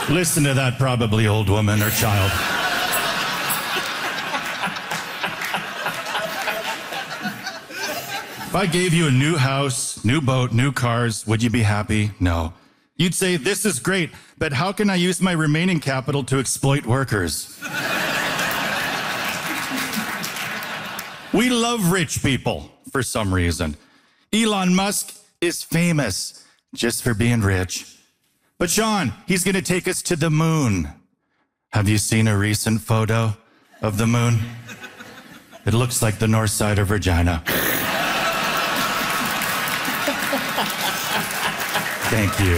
Listen to that probably old woman or child. If I gave you a new house, new boat, new cars, would you be happy? No. You'd say, this is great, but how can I use my remaining capital to exploit workers? We love rich people for some reason. Elon Musk is famous just for being rich. But Sean, he's going to take us to the moon. Have you seen a recent photo of the moon? It looks like the north side of Regina. Thank you.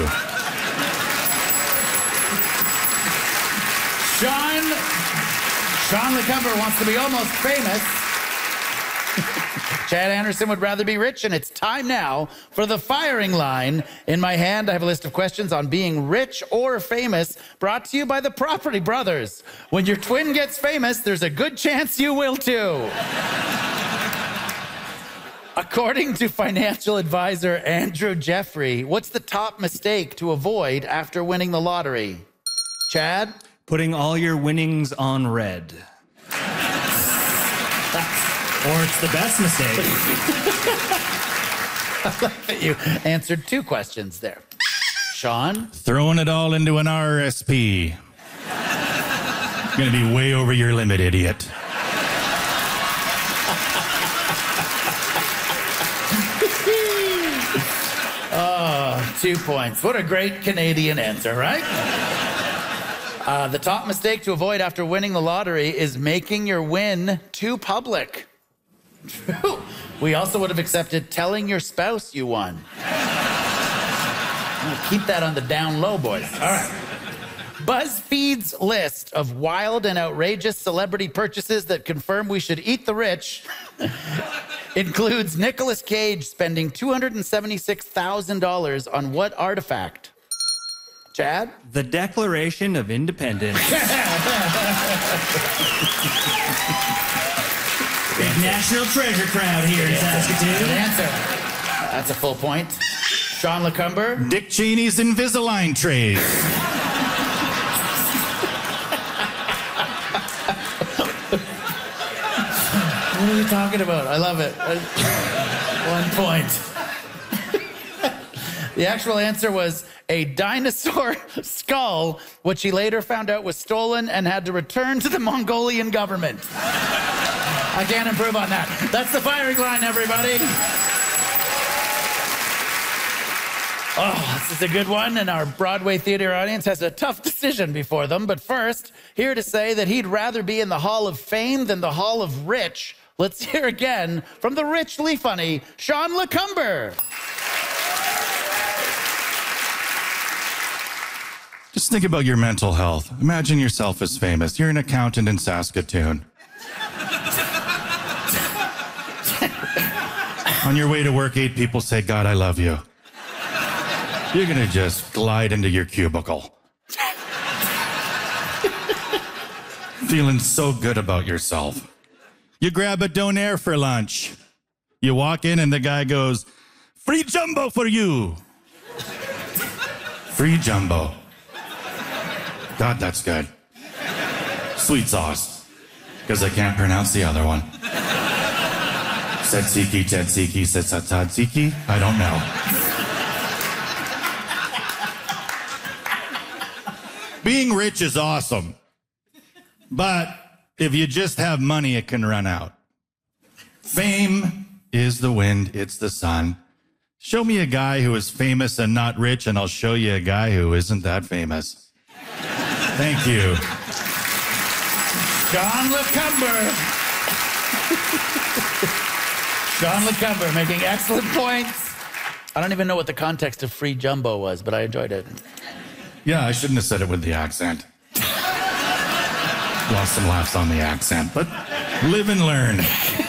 Sean LeCumber wants to be almost famous. Chad Anderson would rather be rich, and it's time now for the firing line. In my hand, I have a list of questions on being rich or famous, brought to you by the Property Brothers. When your twin gets famous, there's a good chance you will too. According to financial advisor Andrew Jeffrey, what's the top mistake to avoid after winning the lottery? Chad? Putting all your winnings on red. Or it's the best mistake. I like that you answered two questions there. Sean? Throwing it all into an RSP. Gonna be way over your limit, idiot. 2 points. What a great Canadian answer, right? The top mistake to avoid after winning the lottery is making your win too public. True. We also would have accepted telling your spouse you won. I'm gonna keep that on the down low, boys. All right. BuzzFeed's list of wild and outrageous celebrity purchases that confirm we should eat the rich includes Nicolas Cage spending $276,000 on what artifact? Chad? The Declaration of Independence. Big national treasure crowd here in Saskatoon. Good answer. That's a full point. Sean LeCumber? Dick Cheney's Invisalign trays. What are you talking about? I love it. 1 point. The actual answer was a dinosaur skull, which he later found out was stolen and had to return to the Mongolian government. I can't improve on that. That's the firing line, everybody. Oh, this is a good one, and our Broadway theater audience has a tough decision before them. But first, here to say that he'd rather be in the Hall of Fame than the Hall of Rich, let's hear again from the richly funny Sean LeCumber. Just think about your mental health. Imagine yourself as famous. You're an accountant in Saskatoon. On your way to work, 8 people say, God, I love you. You're going to just glide into your cubicle. Feeling so good about yourself. You grab a donair for lunch. You walk in and the guy goes, free jumbo for you. Free jumbo. God, that's good. Sweet sauce. Because I can't pronounce the other one. Tzatziki, tzatziki, tzatziki. I don't know. Being rich is awesome. But if you just have money, it can run out. Fame is the wind, it's the sun. Show me a guy who is famous and not rich, and I'll show you a guy who isn't that famous. Thank you. Sean LeCumber. Sean LeCumber making excellent points. I don't even know what the context of free jumbo was, but I enjoyed it. Yeah, I shouldn't have said it with the accent. Lost some laughs on the accent, but live and learn.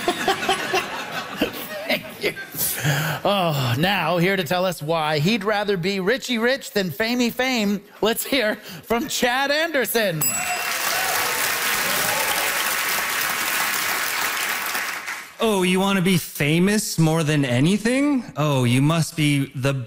Thank you. Oh, now here to tell us why he'd rather be Richie Rich than Famey Fame, let's hear from Chad Anderson. Oh, you want to be famous more than anything? Oh, you must be the